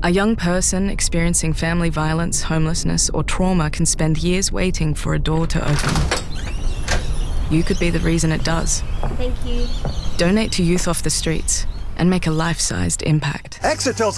A young person experiencing family violence, homelessness, or trauma can spend years waiting for a door to open. You could be the reason it does. Thank you. Donate to Youth Off the Streets and make a life-sized impact. Exetel's